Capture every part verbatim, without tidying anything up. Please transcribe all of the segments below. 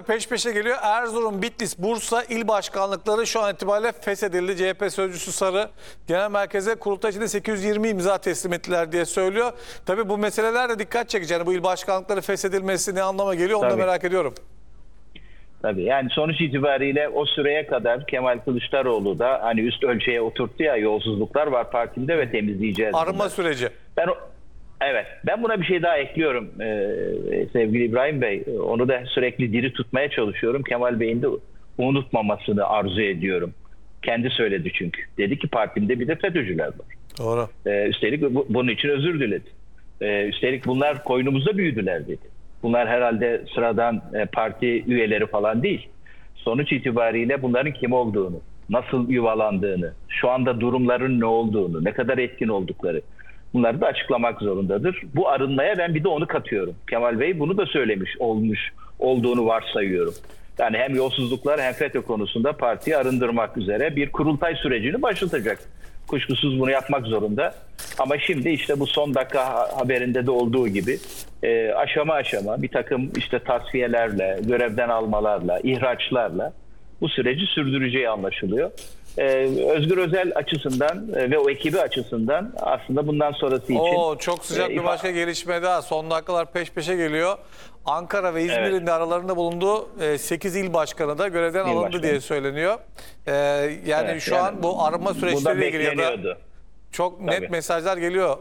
peş peşe geliyor. Erzurum, Bitlis, Bursa il başkanlıkları şu an itibariyle feshedildi. C H P sözcüsü Sarı Genel Merkez'e kurultay içinde sekiz yüz yirmi imza teslim ettiler diye söylüyor. Tabii bu meseleler de dikkat çekici. Yani bu il başkanlıkları feshedilmesi ne anlama geliyor onu da Tabii. merak ediyorum. Tabii yani sonuç itibariyle o süreye kadar Kemal Kılıçdaroğlu da hani üst ölçüye oturttu ya, yolsuzluklar var partimde ve temizleyeceğiz. Arınma bunları. süreci. Ben o, evet ben buna bir şey daha ekliyorum ee, sevgili İbrahim Bey. Onu da sürekli diri tutmaya çalışıyorum. Kemal Bey'in de unutmamasını arzu ediyorum. Kendi söyledi çünkü. Dedi ki partimde bir de FETÖ'cüler var. Doğru. Ee, üstelik bu, bunun için özür diledi. Ee, üstelik bunlar koynumuzda büyüdüler dedi. Bunlar herhalde sıradan e, parti üyeleri falan değil. Sonuç itibariyle bunların kim olduğunu, nasıl yuvalandığını, şu anda durumların ne olduğunu, ne kadar etkin oldukları bunları da açıklamak zorundadır. Bu arınmaya ben bir de onu katıyorum. Kemal Bey bunu da söylemiş olmuş olduğunu varsayıyorum. Yani hem yolsuzluklar hem FETÖ konusunda partiyi arındırmak üzere bir kurultay sürecini başlatacak. Kuşkusuz bunu yapmak zorunda. Ama şimdi işte bu son dakika haberinde de olduğu gibi e, aşama aşama bir takım işte tasfiyelerle, görevden almalarla, ihraçlarla bu süreci sürdüreceği anlaşılıyor. E, Özgür Özel açısından e, ve o ekibi açısından aslında bundan sonrası için... Oo, çok sıcak e, bir ifa- başka gelişme daha. Son dakikalar peş peşe geliyor. Ankara ve İzmir'in Evet. de aralarında bulunduğu sekiz il başkanı da görevden İl alındı başkanı. diye söyleniyor. Ee, yani Evet, şu yani an bu arınma bu da süreçleriyle ilgili ya da bekleniyordu. çok net Tabii. mesajlar geliyor.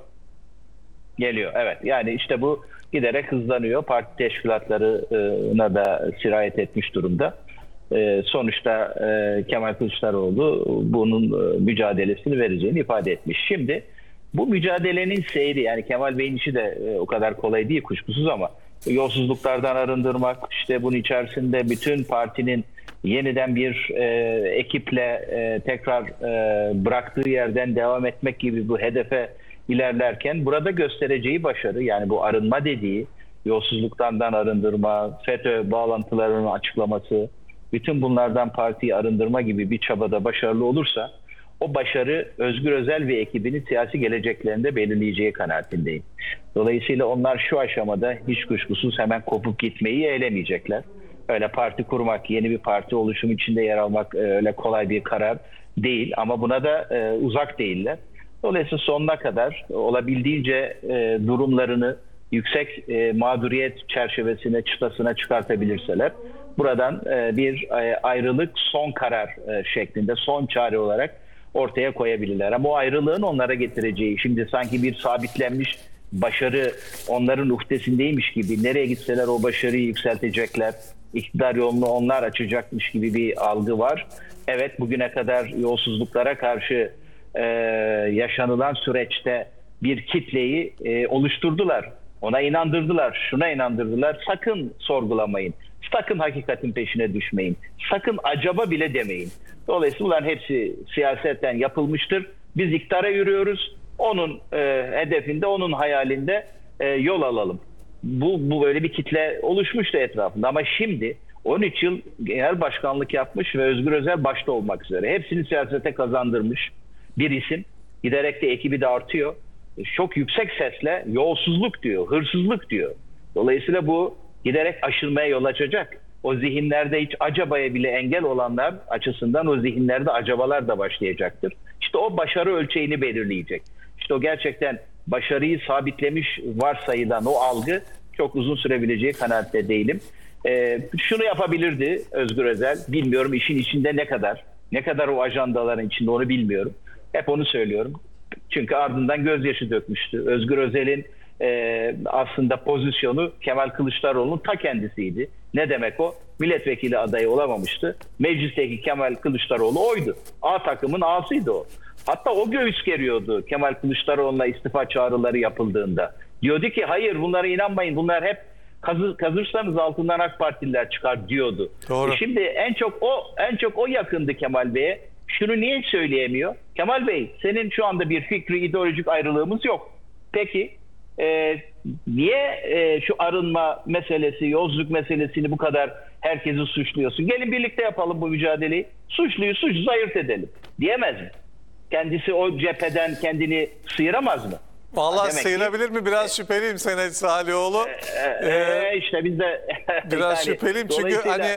Geliyor evet. Yani işte bu giderek hızlanıyor. Parti teşkilatlarına da sirayet etmiş durumda. Ee, sonuçta e, Kemal Kılıçdaroğlu bunun e, mücadelesini vereceğini ifade etmiş. Şimdi bu mücadelenin seyri, yani Kemal Bey'in işi de e, o kadar kolay değil kuşkusuz, ama yolsuzluklardan arındırmak, işte bunun içerisinde bütün partinin yeniden bir e, ekiple e, tekrar e, bıraktığı yerden devam etmek gibi bu hedefe ilerlerken burada göstereceği başarı, yani bu arınma dediği, yolsuzluktan arındırma, FETÖ bağlantılarının açıklaması, bütün bunlardan partiyi arındırma gibi bir çabada başarılı olursa o başarı Özgür Özel ve ekibinin siyasi geleceklerinde belirleyeceği kanaatindeyim. Dolayısıyla onlar şu aşamada hiç kuşkusuz hemen kopup gitmeyi eylemeyecekler. Öyle parti kurmak, yeni bir parti oluşumu içinde yer almak öyle kolay bir karar değil, ama buna da e, uzak değiller. Dolayısıyla sonuna kadar olabildiğince e, durumlarını yüksek e, mağduriyet çerçevesine, çıtasına çıkartabilirseler buradan e, bir e, ayrılık son karar e, şeklinde, son çare olarak ortaya koyabilirler. Ama o ayrılığın onlara getireceği, şimdi sanki bir sabitlenmiş başarı onların uhdesindeymiş gibi, nereye gitseler o başarıyı yükseltecekler, iktidar yolunu onlar açacakmış gibi bir algı var. Evet, bugüne kadar yolsuzluklara karşı e, yaşanılan süreçte bir kitleyi e, oluşturdular. Ona inandırdılar, şuna inandırdılar. Sakın sorgulamayın. Sakın hakikatin peşine düşmeyin. Sakın acaba bile demeyin. Dolayısıyla bunların hepsi siyasetten yapılmıştır. Biz iktidara yürüyoruz. Onun e, hedefinde, onun hayalinde e, yol alalım. Bu, bu böyle bir kitle oluşmuştu etrafında. Ama şimdi on üç yıl genel başkanlık yapmış ve Özgür Özel başta olmak üzere hepsini siyasete kazandırmış bir isim. Giderek de ekibi de artıyor. Çok yüksek sesle yolsuzluk diyor, hırsızlık diyor. Dolayısıyla bu giderek aşılmaya yol açacak. O zihinlerde hiç acabaya bile engel olanlar açısından o zihinlerde acabalar da başlayacaktır. İşte o başarı ölçeğini belirleyecek. İşte o gerçekten başarıyı sabitlemiş varsayılan o algı çok uzun sürebileceği kanaatte değilim. Ee, şunu yapabilirdi Özgür Özel. Bilmiyorum işin içinde ne kadar. Ne kadar o ajandaların içinde onu bilmiyorum. Hep onu söylüyorum. Çünkü ardından gözyaşı dökmüştü. Özgür Özel'in e, aslında pozisyonu Kemal Kılıçdaroğlu'nun ta kendisiydi. Ne demek o? Milletvekili adayı olamamıştı. Meclisteki Kemal Kılıçdaroğlu oydu. A takımın A'sıydı o. Hatta o göğüs geriyordu Kemal Kılıçdaroğlu'na istifa çağrıları yapıldığında. Diyordu ki hayır, bunlara inanmayın, bunlar hep kazı, kazırsanız altından AK Partililer çıkar diyordu. Doğru. E şimdi en çok o en çok o yakındı Kemal Bey'e. Şunu niye söyleyemiyor? Kemal Bey, senin şu anda bir fikri, ideolojik ayrılığımız yok. Peki e, niye e, şu arınma meselesi, yolsuzluk meselesini bu kadar herkesi suçluyorsun? Gelin birlikte yapalım bu mücadeleyi. Suçluyu suçsuz ayırt edelim. Diyemez mi? Kendisi o cepheden kendini sıyıramaz mı? Vallahi Demek sıyırabilir ki, mi? Biraz şüpheliyim Senet Salioğlu. E, e, işte biz de Biraz yani, şüpheliyim çünkü dolayısıyla- hani